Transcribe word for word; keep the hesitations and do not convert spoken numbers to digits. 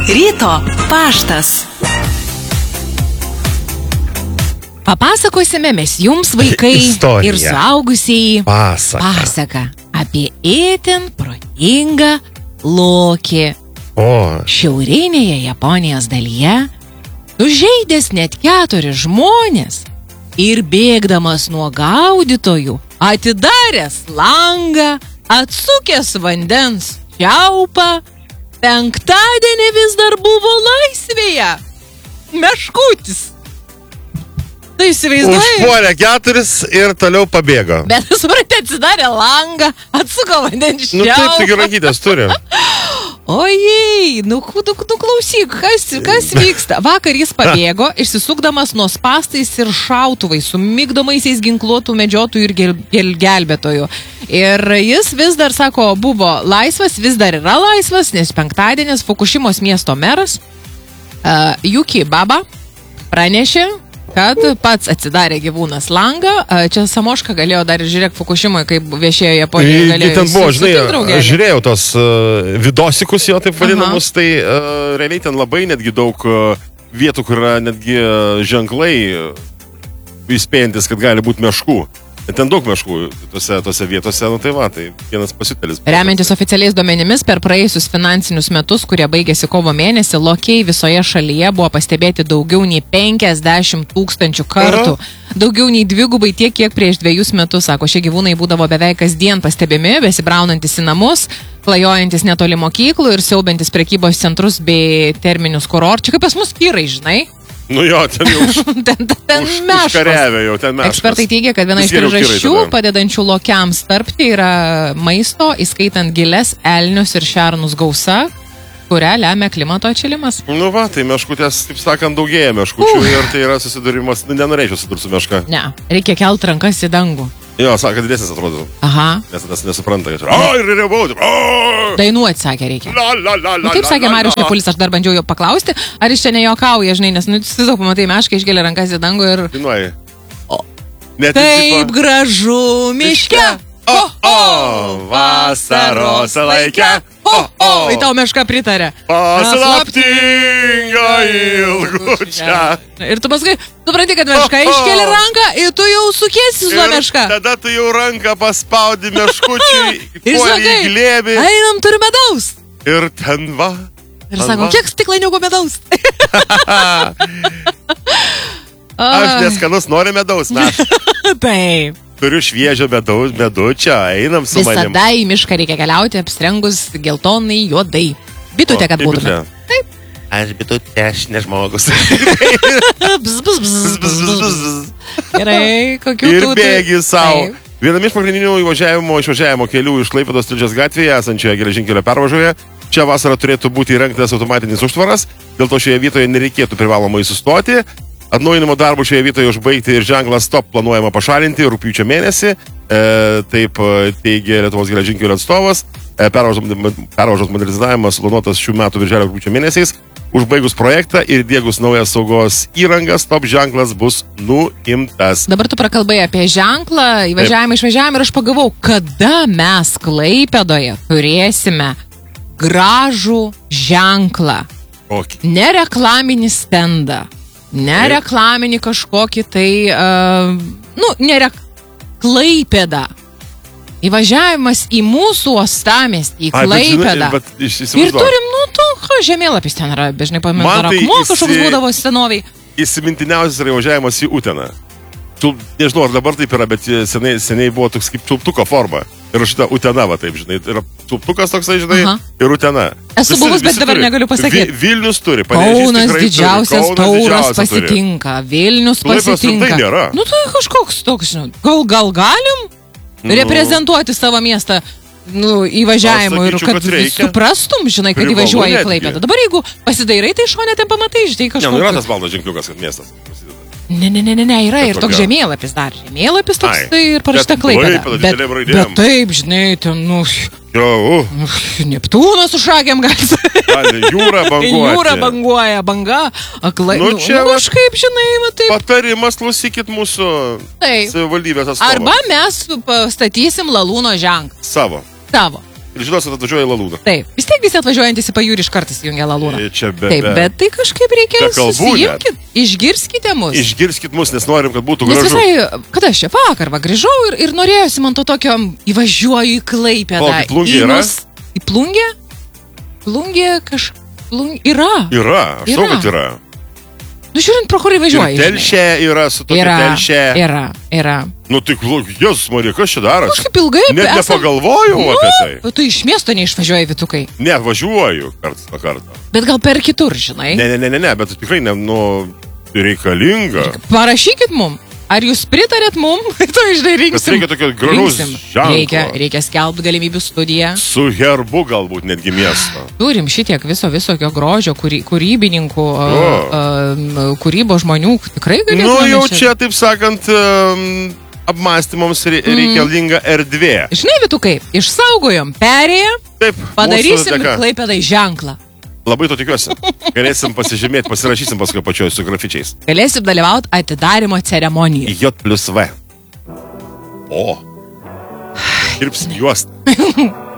Ryto paštas. Papasakosime mes jums, vaikai, Istorija. ir suaugusieji Pasaka. pasaką apie itin protingą lokį. O, Šiaurinėje Japonijos dalyje sužeidęs net keturis žmonės ir bėgdamas nuo gaudytojų, atidaręs langą, atsukęs vandens čiaupą, penktadienį vis dar buvo laisvėje. Meškutis. Tai įsivaizduoji? užpuolė keturis ir toliau pabėgo. Bet supratė, atsidarė langą, atsuko vandens Nu taip, čiaupą. taigi rankytės turi. Ojei, nu, nu, nu klausyk, kas, kas vyksta? Vakar jis pabėgo, išsisukdamas nuo spastais ir šautuvais su migdomaisiais ginkluotų medžiotojų ir gel, gel, gelbėtojų. Ir jis vis dar, sako, buvo laisvas, vis dar yra laisvas, nes penktadienis Fukušimos miesto meras uh, Yuki Baba pranešė, kad pats atsidarė gyvūnas langą. Uh, čia Samoška galėjo dar ir žiūrėk Fukušimoje, kaip viešėjo Japonijoje. Ji Galėjo ten buvo, su- žinai, sutik, draugelį. aš žiūrėjau tos uh, vidosikus jo taip vadinamus, tai uh, realiai ten labai netgi daug uh, vietų, kur yra netgi uh, ženklai uh, įspėjantis, kad gali būti meškų. Ten daug meškų tose, tose vietose, nu tai va, tai vienas pasitelis. Remiantis oficialiais duomenimis, per praėjusius finansinius metus, kurie baigėsi kovo mėnesį, lokiai visoje šalyje buvo pastebėti daugiau nei penkiasdešimt tūkstančių kartų. Daugiau nei dvigubai tiek, kiek prieš dviejus metus, sako, šie gyvūnai būdavo beveik kasdien pastebimi, besibraunantis į namus, klajojantis netoli mokyklų ir siaubiantis prekybos centrus bei terminius kurorčius. Kaip pas mus kyrai, žinai? Nu jo, ten jau už, ten ten už, meškos. užkariavę jau, ten meškos. Ekspertai teigia, kad viena iš Vis geriau kirai priežasčių tada. padedančių lokiams tarpti yra maisto, įskaitant giles, elnius ir šernus gausa, kurią lemia klimato atšilimas. Nu va, tai meškutės, taip sakant, daugėja meškučių uh. ir tai yra susidūrimas, nu, nenorėčiau susidurti su meška. Ne, reikia kelt rankas į dangų. Jo, sako, kad didesnis atrodo, Aha. nes tas nesupranta. O, ir ribauti. Dainuoti, sakė, reikia. La, la, la, Nu, la, kaip sakė la, Marius la. Kepulis, aš dar bandžiau jo paklausti, ar jis čia nejokauja, žinai, nes, nu, tiesiog pamatai mešką, išgelia rankas į dangų ir... Dainuoji. O. Net Taip gražu miške. O, o, vasaros laikė. O, o, į tau meška pritarė. Paslaptinga ilgučia. Ir tu paskui, supranti, kad meška iškėlė ranką ir tu jau sukiesi su to meška. Tada tu jau ranką paspaudi meškučiui, Ir puolį į sakai, glėbį. einam, turi medaus. Ir ten va. Ir ten sako, va. kiek stiklainiukų medaus? Aš neskanus noriu medaus, na. Taip. Turiu šviežio medaus, medučio, einam su manim. Visada į mišką reikia keliauti apsirengus geltonai, juodai. Bitutė, kad būtume. Taip. Aš bitutė, aš ne žmogus. Bzz, bzz, bzz, bzz, bzz. Gerai, kokių Ir tų... bėgi savo. Taip. Viename iš pagrindinių įvažiavimo, išvažiavimo kelių iš Klaipėdos Tilžės gatvėje esančioje geležinkelio pervažoje čia vasarą turėtų būti įrengtas automatinis užtvaras, dėl to šioje vietoje nereikėtų privalomai sustoti. Atnaujinimo darbų šioje vietoje užbaigti ir ženklą stop planuojama pašalinti rugpjūčio mėnesį, e, taip teigia Lietuvos geležinkelio atstovas. E, pervažos modernizavimas planuotas šių metų birželio rugpjūčio mėnesiais. Užbaigus projektą ir diegus naują saugos įrangą, stop ženklas bus nuimtas. Dabar tu prakalbai apie ženklą, įvažiavimą, išvažiavimą ir aš pagavau, kada mes Klaipėdoje turėsime gražų ženklą. Kokį? Ne reklaminį stendą, ne Taip. reklaminį kažkokį tai, uh, nu, ne re... Klaipėdą. Įvažiavimas į mūsų uostamiestį, į Ai, bet žinai, Klaipėdą. bet iš- Ir įsivaizduok. turim, nu, to, ką žemėlapis ten yra, bežnai Man pamėgdavo, tai akmuo įsi- kažkoks būdavo senoviai. Įsimintiniausias yra įvažiavimas į Uteną. Tu, nežinau, ar dabar taip yra, bet seniai, seniai buvo toks kaip čiulptuko forma. Ir šitą Utena, va taip, žinai, yra čiulptukas toksai, žinai, Aha. ir Utena. Esu buvus, bet dabar turi. negaliu pasakyti. Vi, Vilnius turi, Panevėžys Kaunas tikrai turi, didžiausias Kaunas tauras didžiausias turi. pasitinka, Vilnius Klaipėdos pasitinka. rimtai nėra. Nu tai kažkoks toks, žinau, gal, gal galim Nu. reprezentuoti savo miestą, nu, įvažiavimu ir Aš sakyčiau, kad, kad reikia. suprastum, žinai, kad Privalu įvažiuoji į netgi. Klaipėdą. Dabar jeigu pasidairai, tai šone ten pamatai, žinai, Ne, nu yra kažkoks. tas baltas ženkliukas, kad miestas prasideda. Ne, ne, ne, ne, ne, yra Bet ir toks tokio- žemėlapis dar. Žemėlapis toks Ai, tai ir parašyta bet Klaipėda. Klaipėda Bet, didelėm raidėm. bet taip, žinai, ten, nu, Jo, uh, Neptūnas su šakėm gali. gali, jūra banguoja. Jūra banguoja, banga, aklai. Nu, Nu, čia nu, va- kažkaip, žinai, va taip. Patarimas, klausykit mūsų Taip. savivaldybės atstovą. Arba mes pastatysim Lalūno ženklą. Savo. Savo. ir žinos, kad atvažiuoja į Lalūną. Taip, vis tiek visi atvažiuojantys į pajūrį iš kartais jungia Lalūną. Čia be, Taip, be. bet tai kažkaip reikia Be kalbų susijimkit, išgirskite mus. Išgirskit mus, nes norim, kad būtų Nes gražu. visai, kada aš čia vakar va, grįžau ir, ir norėjusi man to tokio, įvažiuoju į Klaipėdą. Palaukit, Plungė yra? Į Plungę? Plungė kaž... Plungė yra. Yra, aš žinau, kad yra. Nu, žiūrint, pro kur įvažiuoji. Ir telšė yra su tokia Yra, telšė. yra, yra. Nu, tai, Jėzus Marija, kas čia daro? Kažkaip ilgai. Net esam- nepagalvojau Nu, apie tai. o tu iš miesto neišvažiuoji, Vitukai. Ne, važiuoju karts nuo karto. Bet gal per kitur, žinai. Ne, ne, ne, ne, ne, bet tikrai, ne, nu, reikalinga. Parašykit mum. Ar jūs pritarėt mum? To žinai, Bet rinksim. reikia tokio gražaus Rinksim. ženklo. Reikia, reikia skelbti galimybių studiją. Su herbu galbūt netgi miesto. Turim šitiek viso visokio grožio, kūry, kūrybininkų, O. uh, kūrybos žmonių. Tikrai galėtume. Nu, jau čia- čia, taip sakant, um, apmąstymams re- reikalinga erdvė. Žinai, Vitukai, išsaugojom perėją, Taip, mūsų padarysim dėka. Klaipėdai ženklą. Labai to tikiuosi. Galėsim pasižymėti, pasirašysim paskui pačioj su grafičiais. Galėsim dalyvauti atidarimo ceremonijoje. J plus V. O. Dirbsim juostą.